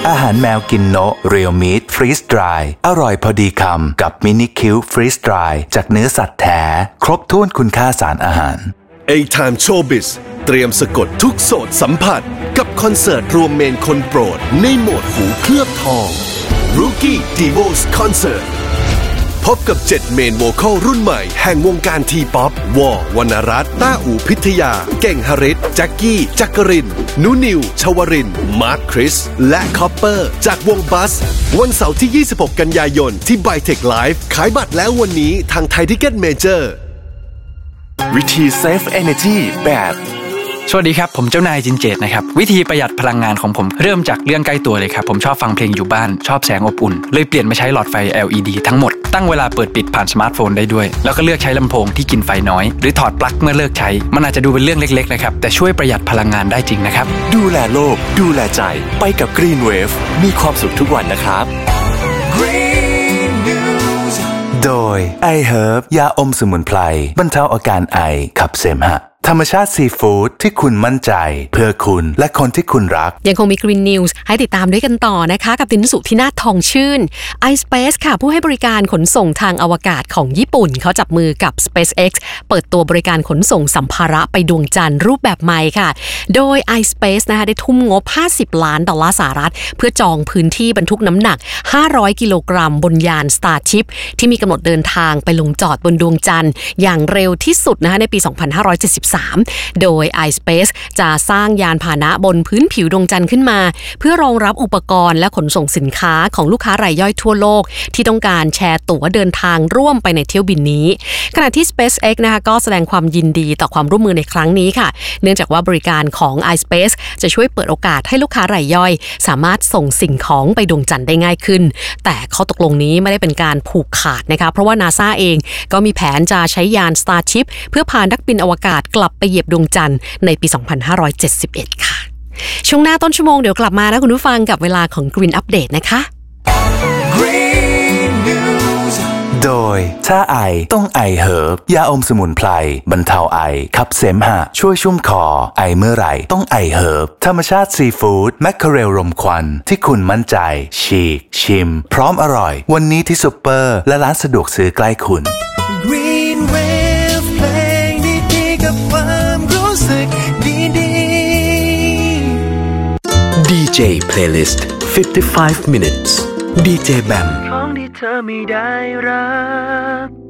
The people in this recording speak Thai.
อาหารแมวกินโนะเรียลมีทฟรีสดรายอร่อยพอดีคำกับมินิคิวฟรีสดรายจากเนื้อสัตว์แท้ครบถ้วนคุณค่าสารอาหาร A-Time Showbiz เตรียมสะกดทุกโสตสัมผัสกับคอนเสิร์ตรวมเมนคนโปรดในโหมดหูเคลือบทอง Rookie Divos Concert พบกับ7เมนโวคอลรุ่นใหม่แห่งวงการทีป๊อปวอวรรณรัตน์ต้าอู่พิทยาเก่งหฤทธิ์แจ็คกี้จักรินนุนิวชวรินทร์มาร์คคริสและคอปเปอร์จากวงบัสวันเสาร์ที่26กันยายนที่ Bytech Live ขายบัตรแล้ววันนี้ทางไทยทิกเก็ตเมเจอร์วิธี Save Energy แบบสวัสดีครับผมเจ้านายจินเจตนะครับวิธีประหยัดพลังงานของผมเริ่มจากเรื่องใกล้ตัวเลยครับผมชอบฟังเพลงอยู่บ้านชอบแสงอบอุ่นเลยเปลี่ยนมาใช้หลอดไฟ LED ทั้งหมดตั้งเวลาเปิดปิดผ่านสมาร์ทโฟนได้ด้วยแล้วก็เลือกใช้ลำโพงที่กินไฟน้อยหรือถอดปลั๊กเมื่อเลิกใช้มันอาจจะดูเป็นเรื่องเล็กๆนะครับแต่ช่วยประหยัดพลังงานได้จริงนะครับดูแลโลกดูแลใจไปกับ Green Wave มีความสุขทุกวันนะครับ Green News โดย iHerb ยาอมสมุนไพรบรรเทาอาการไอขับเสมหะธรรมชาติซีฟู้ดที่คุณมั่นใจเพื่อคุณและคนที่คุณรักยังคงมี Green News ให้ติดตามด้วยกันต่อนะคะกับตินสุที่นาถทองชื่น iSpace ค่ะผู้ให้บริการขนส่งทางอวกาศของญี่ปุ่นเขาจับมือกับ SpaceX เปิดตัวบริการขนส่งสัมภาระไปดวงจันทร์รูปแบบใหม่ค่ะโดย iSpace นะคะได้ทุ่มงบ$50 ล้านเพื่อจองพื้นที่บรรทุกน้ำหนัก500กิโลกรัมบนยาน Starship ที่มีกำหนดเดินทางไปลงจอดบนดวงจันทร์อย่างเร็วที่สุดนะคะในปี 2573โดย iSpace จะสร้างยานพาหนะบนพื้นผิวดวงจันทร์ขึ้นมาเพื่อรองรับอุปกรณ์และขนส่งสินค้าของลูกค้ารายย่อยทั่วโลกที่ต้องการแชร์ตั๋วเดินทางร่วมไปในเที่ยวบินนี้ขณะที่ SpaceX นะคะก็แสดงความยินดีต่อความร่วมมือในครั้งนี้ค่ะเนื่องจากว่าบริการของ iSpace จะช่วยเปิดโอกาสให้ลูกค้ารายย่อยสามารถส่งสิ่งของไปดวงจันทร์ได้ง่ายขึ้นแต่ข้อตกลงนี้ไม่ได้เป็นการผูกขาดนะคะเพราะว่า NASA เองก็มีแผนจะใช้ยาน Starship เพื่อพานักบินอวกาศกลับไปเหยียบดวงจันทร์ในปี 2571 ค่ะช่วงหน้าต้นชั่วโมงเดี๋ยวกลับมานะคุณผู้ฟังกับเวลาของ Green Update นะคะ Green News โดยถ้าไอต้องไอเฮิร์บยาอมสมุนไพรบรรเทาไอขับเสมหะช่วยชุ่มคอไอเมื่อไหร่ต้องไอเฮิร์บธรรมชาติซีฟู้ดแมคเคอเรลรมควันที่คุณมั่นใจฉีกชิมพร้อมอร่อยวันนี้ที่ซุปเปอร์และร้านสะดวกซื้อใกล้คุณ Green Wave เพลงดีๆกับความรู้สึกดีๆ DJ Playlist 55 minutes DJ แบมของที่เธอไม่ได้รับ